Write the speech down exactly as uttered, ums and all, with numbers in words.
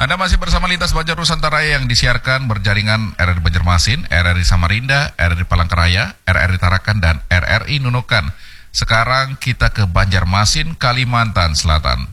Anda masih bersama Lintas Banjar Nusantara yang disiarkan berjaringan R R I Banjarmasin, R R I Samarinda, R R I Palangkaraya, R R I Tarakan, dan R R I Nunukan. Sekarang kita ke Banjarmasin, Kalimantan Selatan.